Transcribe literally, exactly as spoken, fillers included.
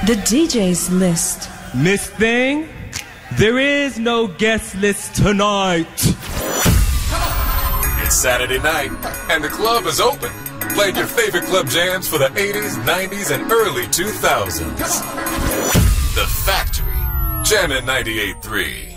The D J's list. Miss Thing, there is no guest list tonight. It's Saturday night, and the club is open. Playing your favorite club jams for the eighties, nineties, and early two thousands. The Factory, Jammin' ninety-eight point three.